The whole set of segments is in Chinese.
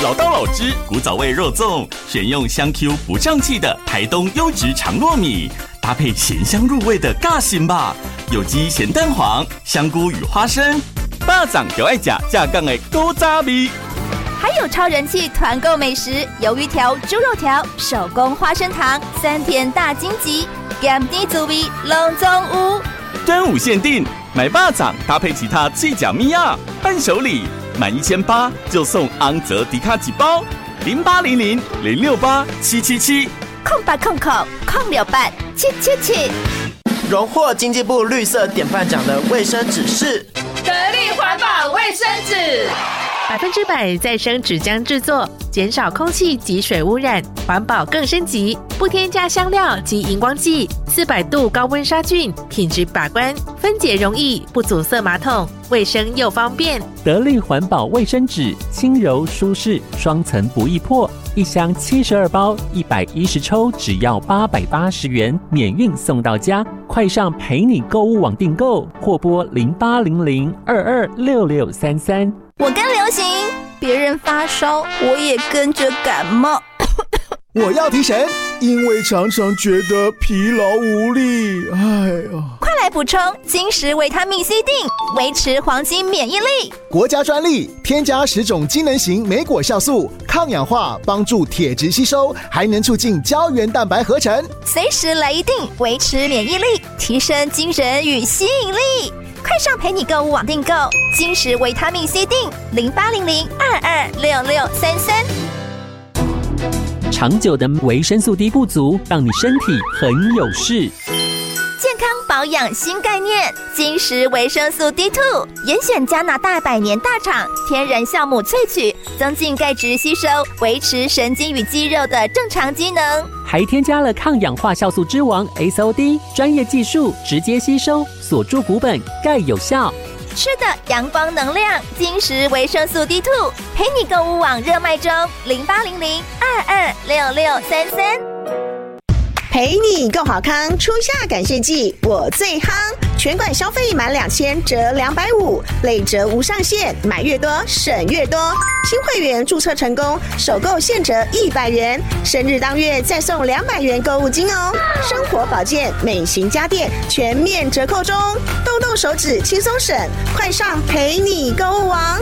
老刀老汁古早味肉粽，选用香 Q 不胀气的台东优质长糯米，搭配咸香入味的尬心吧，有机咸蛋黄、香菇与花生，巴掌就爱吃架杠的古早味。 还有超人气团购美食，鱿鱼条、猪肉条、手工花生糖、3天大荆棘，咸甜滋味拢总有。 端午限定，买巴掌搭配其他脆角米亚伴手礼，满1800就送昂泽迪卡几包，0800-068-777， 空800-068-777。 荣获经济部绿色典范奖的卫生纸是得力环保卫生纸 ，100%再生纸浆制作，减少空气及水污染，环保更升级，不添加香料及荧光剂，400度高温杀菌，品质把关，分解容易，不阻塞马桶，卫生又方便。 得力环保卫生纸，轻柔舒适，双层不易破，一箱72包，110抽，只要880元，免运送到家。快上陪你购物网订购，或拨0800226633。 我跟流行，别人发烧，我也跟着感冒。 我要提神，因为常常觉得疲劳无力。 快来补充金石维他命 C 锭，维持黄金免疫力。 国家专利，添加10种机能型莓果酵素，抗氧化，帮助铁质吸收，还能促进胶原蛋白合成。 随时来一锭，维持免疫力，提升精神与吸引力。快上陪你购物网订购金石维他命 C 锭，0800226633。 长久的维生素 D 不足，让你身体很有事。 健康保养新概念，金石维生素 D2， 严选加拿大100年大厂天然酵母萃取，增进钙质吸收，维持神经与肌肉的正常机能。 还添加了抗氧化酵素之王 SOD， 专业技术，直接吸收，锁住骨本，钙有效。 吃的阳光能量，金石维生素 D2， 陪你购物网热卖中，0800226633。 陪你够好康，初夏感谢季我最夯，全馆消费满2000折250，累折无上限，买越多省越多。新会员注册成功，首购现折100元，生日当月再送200元购物金哦。生活保健、美型家电全面折扣中，动动手指轻松省，快上陪你购物网。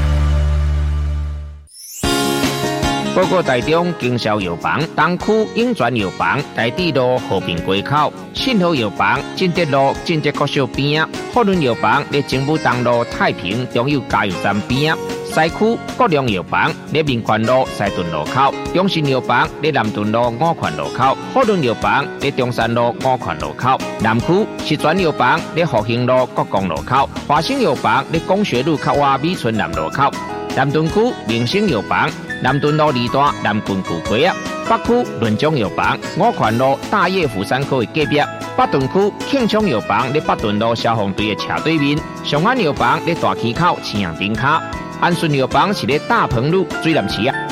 报告台中经销药房东区永泉药房台地路和平街口，信和药房进德路进德国小边，福伦药房在政府东路太平中油加油站边，西区国良药房在民权路西屯路口，中信药房在南屯路五权路口，福伦药房在中山路五权路口，南区石泉药房在复兴路国光路口，华兴药房在工学路靠外美村南路口，南屯区明星药房南屯路2段南郡古街啊，北区润中药房五权路大业福山科的隔壁，北屯区庆昌药房在北屯路消防队的斜对面，上安药房在大溪口青阳顶卡，安顺药房是在大鹏路水南市啊。